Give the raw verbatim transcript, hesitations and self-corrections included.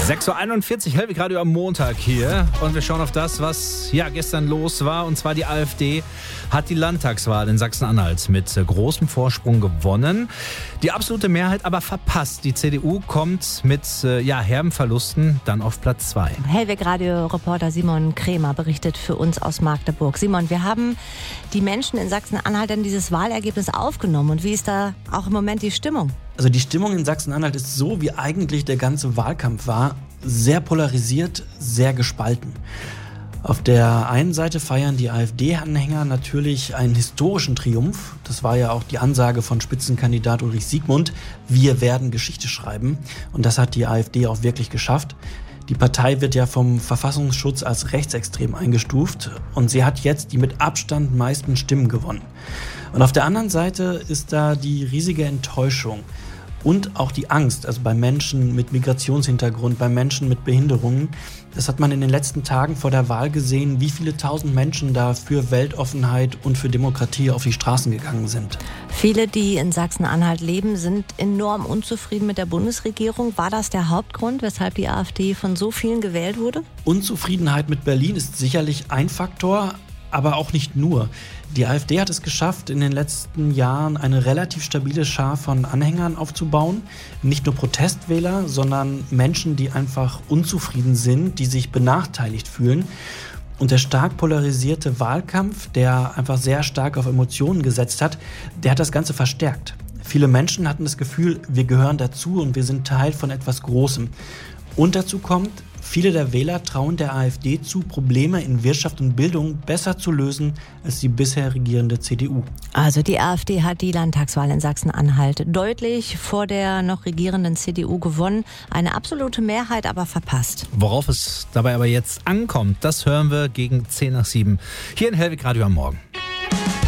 sechs Uhr einundvierzig, Hellwig Radio am Montag hier. Und wir schauen auf das, was ja gestern los war. Und zwar die AfD hat die Landtagswahl in Sachsen-Anhalt mit großem Vorsprung gewonnen. Die absolute Mehrheit aber verpasst. Die C D U kommt mit ja, herben Verlusten dann auf Platz zwei. Hellwig Radio-Reporter Simon Krämer berichtet für uns aus Magdeburg. Simon, wir haben die Menschen in Sachsen-Anhalt denn dieses Wahlergebnis aufgenommen. Und wie ist da auch im Moment die Stimmung? Also die Stimmung in Sachsen-Anhalt ist so, wie eigentlich der ganze Wahlkampf war, sehr polarisiert, sehr gespalten. Auf der einen Seite feiern die AfD-Anhänger natürlich einen historischen Triumph. Das war ja auch die Ansage von Spitzenkandidat Ulrich Siegmund. Wir werden Geschichte schreiben. Und das hat die AfD auch wirklich geschafft. Die Partei wird ja vom Verfassungsschutz als rechtsextrem eingestuft. Und sie hat jetzt die mit Abstand meisten Stimmen gewonnen. Und auf der anderen Seite ist da die riesige Enttäuschung und auch die Angst, also bei Menschen mit Migrationshintergrund, bei Menschen mit Behinderungen. Das hat man in den letzten Tagen vor der Wahl gesehen, wie viele tausend Menschen da für Weltoffenheit und für Demokratie auf die Straßen gegangen sind. Viele, die in Sachsen-Anhalt leben, sind enorm unzufrieden mit der Bundesregierung. War das der Hauptgrund, weshalb die AfD von so vielen gewählt wurde? Unzufriedenheit mit Berlin ist sicherlich ein Faktor, aber auch nicht nur. Die AfD hat es geschafft, in den letzten Jahren eine relativ stabile Schar von Anhängern aufzubauen. Nicht nur Protestwähler, sondern Menschen, die einfach unzufrieden sind, die sich benachteiligt fühlen. Und der stark polarisierte Wahlkampf, der einfach sehr stark auf Emotionen gesetzt hat, der hat das Ganze verstärkt. Viele Menschen hatten das Gefühl, wir gehören dazu und wir sind Teil von etwas Großem. Und dazu kommt, viele der Wähler trauen der AfD zu, Probleme in Wirtschaft und Bildung besser zu lösen als die bisher regierende C D U. Also die AfD hat die Landtagswahl in Sachsen-Anhalt deutlich vor der noch regierenden C D U gewonnen. Eine absolute Mehrheit aber verpasst. Worauf es dabei aber jetzt ankommt, das hören wir gegen zehn nach sieben hier in Hellwig Radio am Morgen.